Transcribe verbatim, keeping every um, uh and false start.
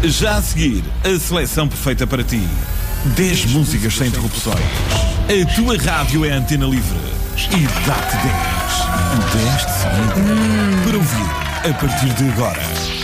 Já a seguir, a seleção perfeita para ti. dez músicas sem interrupções. A tua rádio é Antena Livre. E dá-te dez. dez de seguida. Para ouvir a partir de agora.